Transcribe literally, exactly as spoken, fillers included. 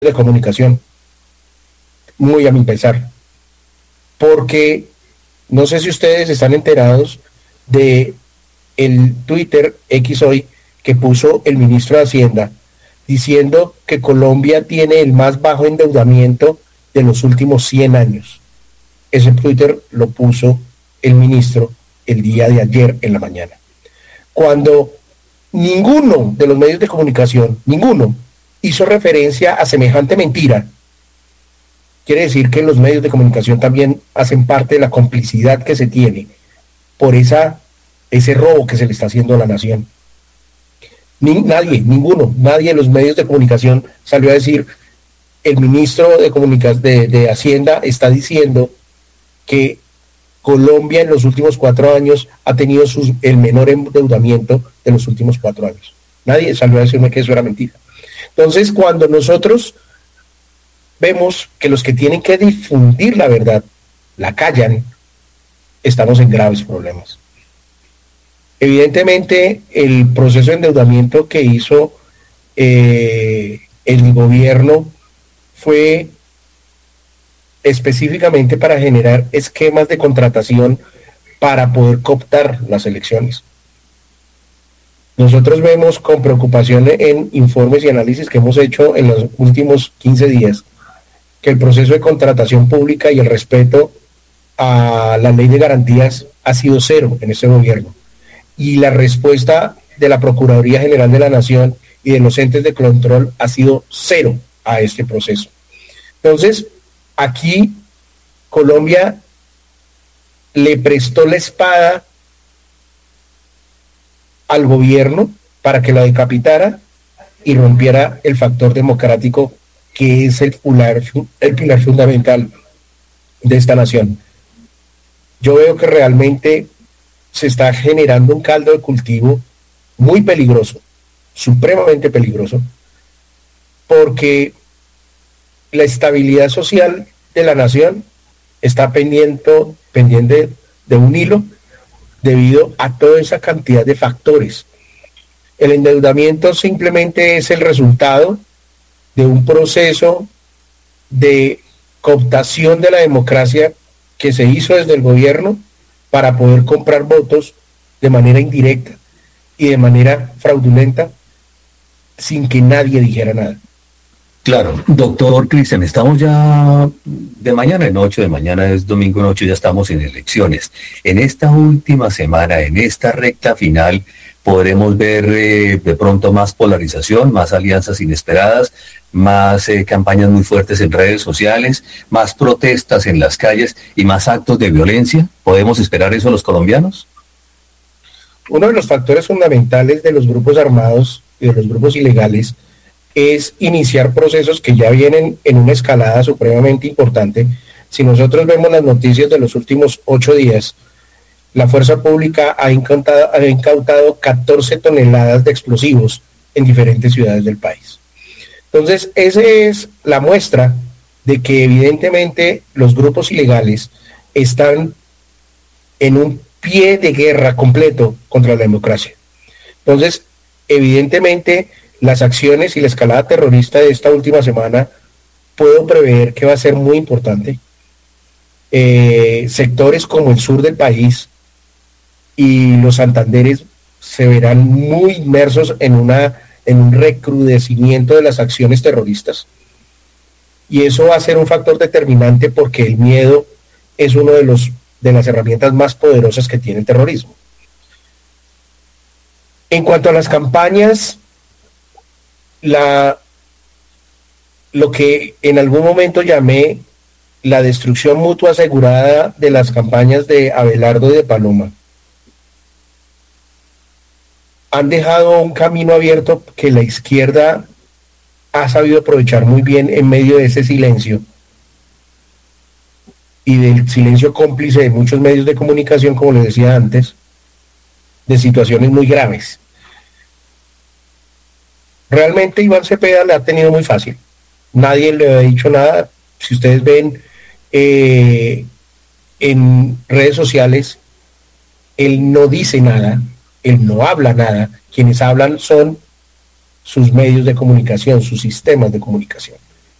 de comunicación, muy a mi pesar, porque no sé si ustedes están enterados de el Twitter X hoy que puso el ministro de Hacienda diciendo que Colombia tiene el más bajo endeudamiento de los últimos cien años. Ese Twitter lo puso el ministro el día de ayer en la mañana, cuando ninguno de los medios de comunicación, ninguno, hizo referencia a semejante mentira. Quiere decir que los medios de comunicación también hacen parte de la complicidad que se tiene por esa, ese robo que se le está haciendo a la nación. Ni, nadie, ninguno, nadie de los medios de comunicación salió a decir, el ministro de, Comunica- de, de Hacienda está diciendo que Colombia en los últimos cuatro años ha tenido sus, el menor endeudamiento de los últimos cuatro años. Nadie salió a decirme que eso era mentira. Entonces, cuando nosotros vemos que los que tienen que difundir la verdad la callan, estamos en graves problemas. Evidentemente, el proceso de endeudamiento que hizo eh, el gobierno fue específicamente para generar esquemas de contratación para poder cooptar las elecciones. Nosotros vemos con preocupación en informes y análisis que hemos hecho en los últimos quince días que el proceso de contratación pública y el respeto a la ley de garantías ha sido cero en este gobierno. Y la respuesta de la Procuraduría General de la Nación y de los entes de control ha sido cero a este proceso. Entonces, aquí Colombia le prestó la espada al gobierno para que la decapitara y rompiera el factor democrático que es el pilar, el pilar fundamental de esta nación. Yo veo que realmente se está generando un caldo de cultivo muy peligroso, supremamente peligroso, porque la estabilidad social de la nación está pendiente, pendiente de un hilo debido a toda esa cantidad de factores. El endeudamiento simplemente es el resultado de un proceso de cooptación de la democracia que se hizo desde el gobierno para poder comprar votos de manera indirecta y de manera fraudulenta sin que nadie dijera nada. Claro, doctor Cristian, estamos ya de mañana en ocho, de mañana es domingo en ocho, ya estamos en elecciones. En esta última semana, en esta recta final, podremos ver eh, de pronto más polarización, más alianzas inesperadas, más eh, campañas muy fuertes en redes sociales, más protestas en las calles y más actos de violencia. ¿Podemos esperar eso a los colombianos? Uno de los factores fundamentales de los grupos armados y de los grupos ilegales es iniciar procesos que ya vienen en una escalada supremamente importante. Si nosotros vemos las noticias de los últimos ocho días, la fuerza pública ha incautado, ha incautado catorce toneladas de explosivos en diferentes ciudades del país. Entonces, esa es la muestra de que evidentemente los grupos ilegales están en un pie de guerra completo contra la democracia. Entonces, evidentemente, las acciones y la escalada terrorista de esta última semana puedo prever que va a ser muy importante. Eh, sectores como el sur del país y los Santanderes se verán muy inmersos en, una, en un recrudecimiento de las acciones terroristas. Y eso va a ser un factor determinante porque el miedo es uno de, los, de las herramientas más poderosas que tiene el terrorismo. En cuanto a las campañas, La, lo que en algún momento llamé la destrucción mutua asegurada de las campañas de Abelardo y de Paloma, han dejado un camino abierto que la izquierda ha sabido aprovechar muy bien en medio de ese silencio y del silencio cómplice de muchos medios de comunicación, como les decía antes, de situaciones muy graves. Realmente Iván Cepeda le ha tenido muy fácil. Nadie le ha dicho nada. Si ustedes ven eh, en redes sociales, él no dice nada, él no habla nada. Quienes hablan son sus medios de comunicación, sus sistemas de comunicación.